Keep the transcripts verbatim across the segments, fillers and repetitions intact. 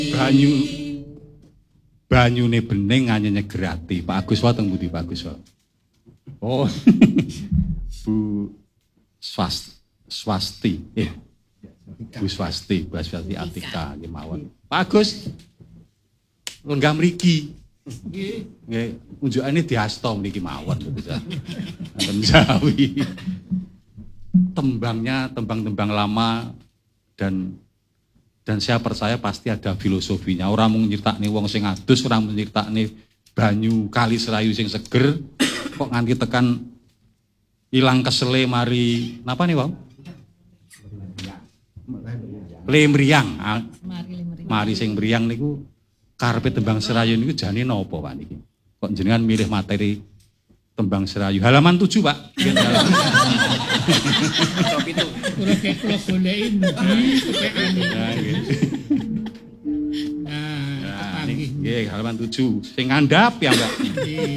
banyu banyune bening nganyene grati. Pak Agus wae teng pundi Pak Agus wae. Oh. Bu Swasti, Swasti. Eh. Bu Swasti, Bu Swasti Atika nggih mawon. Pak Agus lenggah mriki. Nggih. Nggih, unjukane diasta mriki mawon gitu. Enten Jawi. Tembangnya tembang-tembang lama dan dan saya percaya pasti ada filosofinya. Orang mau nyeritakne wong sing adus, orang mau nyeritakne banyu kali serayu sing seger, kok nganti tekan ilang kesele mari napa nih Wong? Lemriang. Mari sing mriyang niku karepe tembang serayu niku jane napa Pak niki? Kok jenengan milih materi tembang serayu halaman tujuh Pak? Top itu. Kula kula goleki ndi kepekane. Nah, nggih halaman tujuh sing ngandhap ya Mbak. Nggih.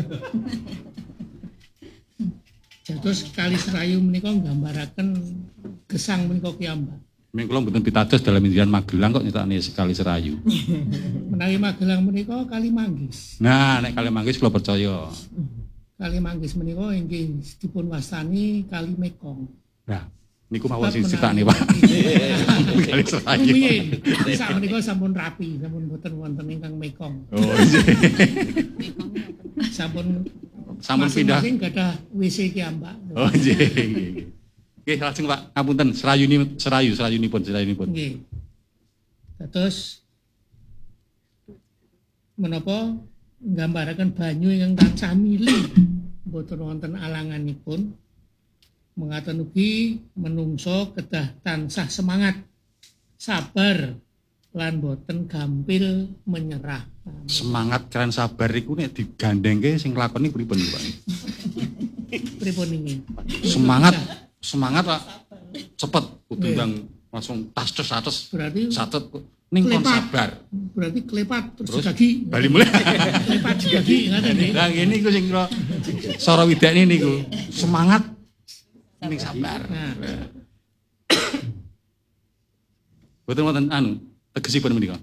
Terus kali serayu menika nggambaraken gesang menika piyambak. Men kula mboten pitados dalam Indian Magelang kok nyetakne sekali serayu. Menawi Magelang menika Kali Manggis. Nah, nek Kali Manggis kula percaya. Kali Manggis menika inggih dipun wastani Kali Mekong. Nah, niku mawon sing ceritane Pak. Kali serayu. Rumiyin. Sak menika sampun rapi, sampun boten wonten ingkang Mekong. Oh, nggih. Sampun sampun pindah. Masing-masing gadah W C piyambak. Oh, nggih, nggih. Nggih, lajeng Pak, ngapunten, serayuni serayu, serayunipun, serayunipun. Nggih. Terus menapa nggambaraken banyu ingkang tansah mili boten wonten alanganipun. Mengaten ugi menungso kedah tansah semangat, sabar lan boten gampil menyerah. Semangat kan sabar iku nek digandengke sing nglakoni pripun Pak? Pripun niki? Semangat, semangat Pak. Cepet kutimbang langsung tas tes atas. Berarti satet ning kon sabar. Berarti klepat terus, terus daging. Bali mulai. Klepat daging ngaten nggih. Lah ngene iku sing kula Sora Widakne niku. Semangat ning sabar. Nah. Boten wonten anu tegesipun menika.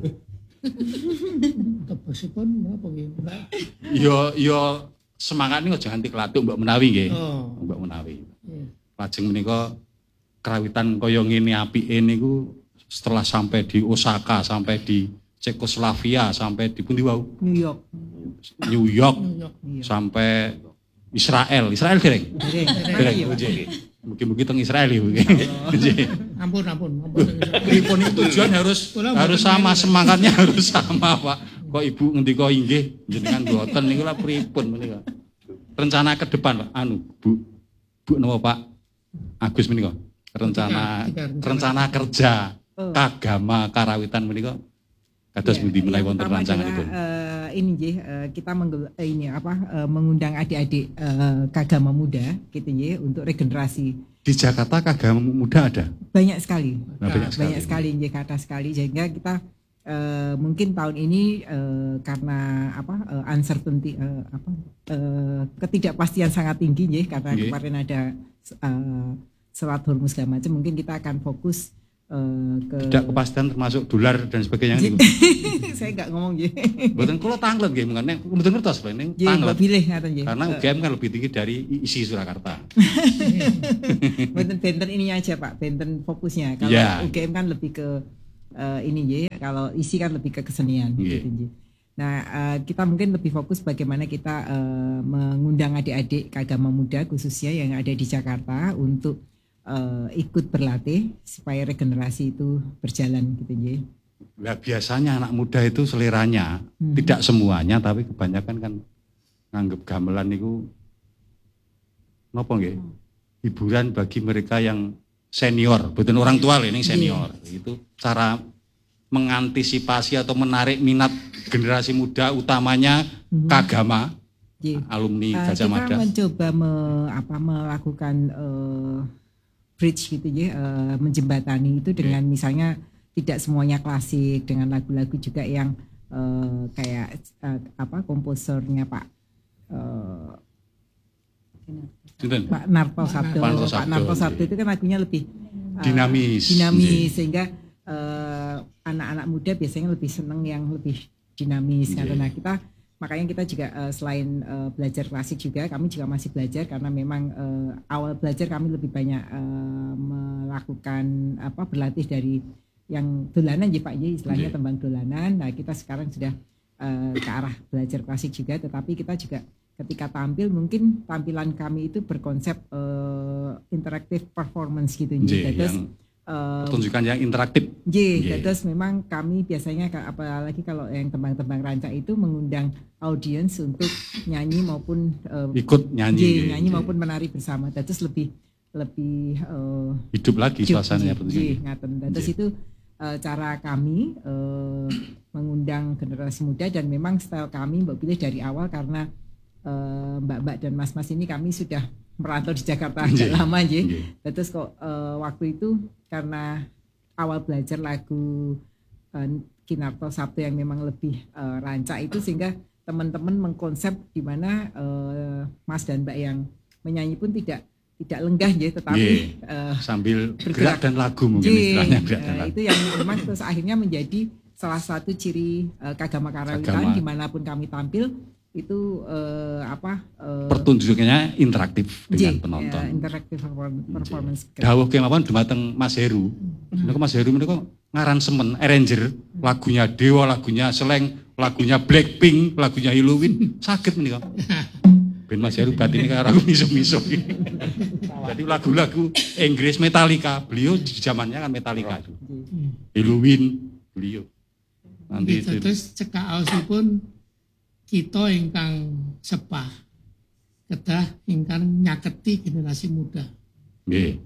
Tegesipun menapa nggih, Mbak? Ya ya semangat niku aja nganti klathuk Mbak menawi nggih. Oh. Mbak menawi. Yeah. Lajeng menika kerawitan kaya ngene apike niku setelah sampai di Osaka, sampai di Cekoslovakia, sampai di pundi wau? New York. New York. New York. Sampai Israel. Israel dereng? Dereng. Mungkin-mungkin teng Israel ya. Ampun, ampun, ampun. Pripun itu tujuan harus harus sama, semangatnya harus sama, Pak. Kok Ibu ngendika inggih jenengan mboten niku lha pripun menika. Rencana ke depan, Pak. Anu, Bu. Bu napa Pak Agus menika? Rencana rencana kerja kagama karawitan menika kados pundi menawi wonten rancanganipun? Uh, ini nggih uh, kita menggel, uh, ini apa uh, mengundang adik-adik uh, kagama muda gitu nggih untuk regenerasi. Di Jakarta kagama muda ada? Banyak sekali. Nah, banyak sekali. Banyak sekali nggih kata sekali sehingga kita uh, mungkin tahun ini uh, karena apa uh, uncertainty uh, apa uh, ketidakpastian sangat tinggi nggih karena okay. Kemarin ada uh, selat hormus segala macam, mungkin kita akan fokus uh, ke tidak kepastian termasuk dolar dan sebagainya. Saya enggak ngomong nggih. Mboten kula tanglet nggih mengene mboten ngertos lho ning tanglet. Karena U G M kan lebih tinggi dari I S I Surakarta. Mboten benten ininya aja Pak, benten fokusnya. Kalau yeah. U G M kan lebih ke uh, ini nggih, kalau I S I kan lebih ke kesenian yeah. gitu nggih. Nah, uh, kita mungkin lebih fokus bagaimana kita uh, mengundang adik-adik kagama muda khususnya yang ada di Jakarta untuk Uh, ikut berlatih supaya regenerasi itu berjalan gitu ya. Nah, biasanya anak muda itu seleranya hmm. tidak semuanya tapi kebanyakan kan nganggep gamelan itu napa nggih? Hiburan bagi mereka yang senior, bukan orang tua lho, ini senior. Yeah. Itu cara mengantisipasi atau menarik minat generasi muda utamanya hmm. kagama. Yeah. Alumni uh, Gajah Mada. Kita mencoba me, apa, melakukan uh, bridge gitu ya, uh, menjembatani itu dengan okay. misalnya tidak semuanya klasik, dengan lagu-lagu juga yang uh, kayak uh, apa komposernya Pak uh, Pak Narto Sabdo. Pak Narto Sabdo itu kan lagunya lebih uh, dinamis, dinamis sehingga uh, anak-anak muda biasanya lebih seneng yang lebih dinamis yeah. Karena kita makanya kita juga uh, selain uh, belajar klasik juga kami juga masih belajar karena memang uh, awal belajar kami lebih banyak uh, melakukan apa berlatih dari yang dolanan ya Pak ya istilahnya yeah. Tembang dolanan. Nah kita sekarang sudah uh, ke arah belajar klasik juga, tetapi kita juga ketika tampil mungkin tampilan kami itu berkonsep uh, interactive performance gitu yeah, terus yang pertunjukan yang interaktif. Iya, yeah, terus memang kami biasanya apalagi kalau yang tembang-tembang rancak itu mengundang audiens untuk nyanyi maupun uh, ikut nyanyi, yeah, nyanyi yeah. maupun menari bersama. Terus lebih lebih uh, hidup lagi suasananya pertunjukan. Yeah, terus yeah. itu uh, cara kami uh, mengundang generasi muda dan memang style kami Mbak pilih dari awal karena uh, Mbak-mbak dan Mas-mas ini kami sudah merantau di Jakarta agak yeah. lama ya. Yeah. Terus kok uh, waktu itu karena awal belajar lagu uh, Kinarto Sabto yang memang lebih uh, rancak itu sehingga teman-teman mengkonsep di mana uh, Mas dan Mbak yang menyanyi pun tidak tidak lenggah ya, tetapi yeah. uh, sambil bergerak dan lagu mungkin yeah. istilahnya gerak dan uh, lagu. Itu yang memang terus akhirnya menjadi salah satu ciri uh, Kagama Karawitan dimanapun kami tampil. Itu uh, apa uh, pertunjukannya interaktif dengan J, penonton. Ya, interaktif performance. Dawuh kemawon dumateng Mas Heru. Menika Mas Heru menika ngaransemen, arranger lagunya Dewa, lagunya Slank, lagunya Blackpink, lagunya Halloween, saged menika. Ben Mas Heru batine karo aku miso-miso. Jadi lagu-lagu Inggris Metallica, beliau di zamannya kan Metallica itu. Halloween beliau. Nanti itu terus cekak ausipun kita ingkang sepah kedah ingkang nyaketi generasi muda. Nggih.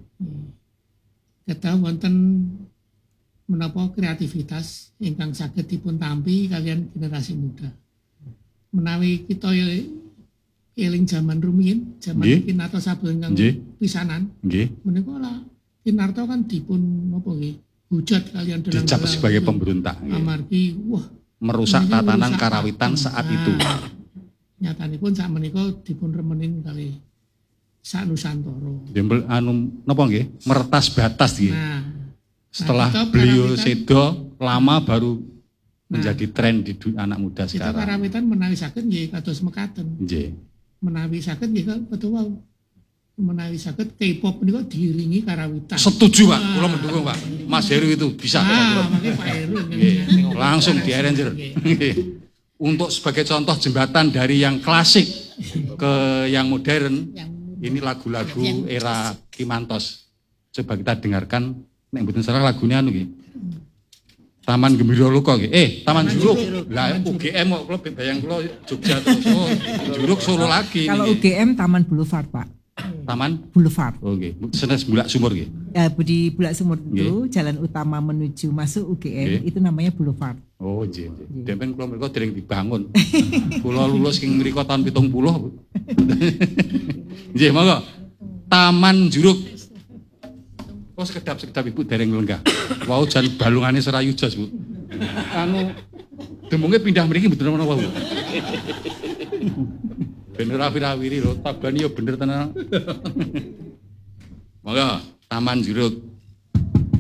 Kedah wonten menapa kreativitas ingkang saged dipun tampi kalian generasi muda. Menawi kita eling zaman rumiyin, zaman Kinarto Sabto ingkang pisanan. Nggih. Menika lah Kinarto kan dipun napa nggih? Hujat kalian dalam dicap sebagai pemberontak. Amargi wah merusak tatanan karawitan saat nah, itu. Nyatanipun sak menika dipun remenin kali sak Nusantara. Jembel anu napa nggih? Meretas batas nggih. Nah, setelah nah, beliau sedo lama baru nah, menjadi tren di anak muda sekarang. Kita karawitan menawi saged nggih kados mekaten. Nggih. Menawi saged nggih betul wae. Menawi saged K-pop niku diiringi karawitan. Setuju Pak, nah, kula mendukung Pak. Mas Heru itu bisa. Nah, makanya Pak Heru langsung di arranger. Untuk sebagai contoh jembatan dari yang klasik ke yang modern, ini lagu-lagu era Kimantos. Coba kita dengarkan nek mboten salah lagunya anu nggih. Taman Gembira Loka nggih. Eh, Taman Juruk. Lah U G M kok kula bayang kula Jogja terus. Oh, Juruk Solo lagi. Kalau U G M Taman Boulevard, Pak. Taman Boulevard. Oke, okay. Senes Bulak Sumur gitu. Ya, di Bulak Sumur itu okay. Jalan utama menuju masuk U G M okay. Itu namanya Boulevard. Oh, nggih, nggih. Demen kula mriko dereng dibangun. Kula lulus king mriko tahun pitung puluh. Nggih, monggo. Taman Juruk. Oh, sekedap-sekedap Ibu dereng lenggah. Wau jan balungane serayu jos, Bu. Anu demungnya pindah mriki mboten menapa, Bu. Bener rapi-rapi lho, tabani ya bener tenan. Monggo, Taman Juruk.